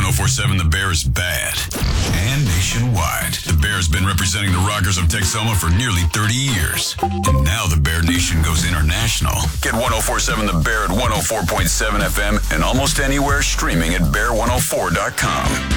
1047 The Bear is bad. And nationwide. The Bear has been representing the Rockers of Texoma for nearly 30 years. And now the Bear Nation goes international. Get 1047 The Bear at 104.7 FM and almost anywhere streaming at bear104.com.